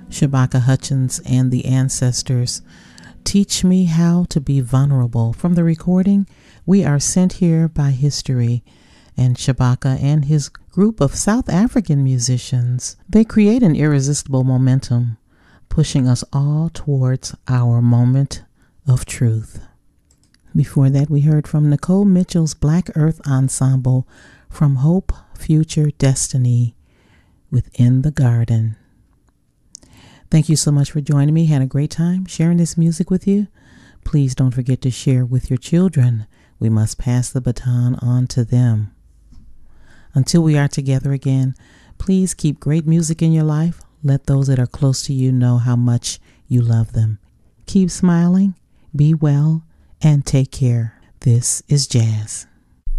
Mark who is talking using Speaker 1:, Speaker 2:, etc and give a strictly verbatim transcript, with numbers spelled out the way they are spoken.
Speaker 1: Shabaka Hutchins and the Ancestors. Teach me how to be vulnerable. From the recording, We Are Sent Here by History. And Shabaka and his group of South African musicians, they create an irresistible momentum, pushing us all towards our moment of truth. Before that, we heard from Nicole Mitchell's Black Earth Ensemble, From Hope, Future, Destiny, Within the Garden. Thank you so much for joining me. Had a great time sharing this music with you. Please don't forget to share with your children. We must pass the baton on to them. Until we are together again, please keep great music in your life. Let those that are close to you know how much you love them. Keep smiling, be well, and take care. This is Jazz.